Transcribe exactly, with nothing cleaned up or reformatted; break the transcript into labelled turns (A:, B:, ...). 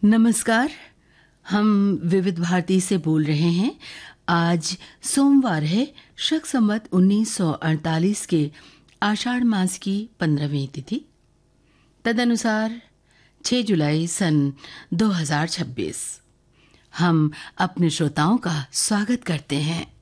A: नमस्कार। हम विविध भारती से बोल रहे हैं। आज सोमवार है, शक संवत उन्नीस सौ अड़तालीस के आषाढ़ मास की पंद्रहवीं तिथि, तदनुसार छह जुलाई सन दो हज़ार छब्बीस। हम अपने श्रोताओं का स्वागत करते हैं।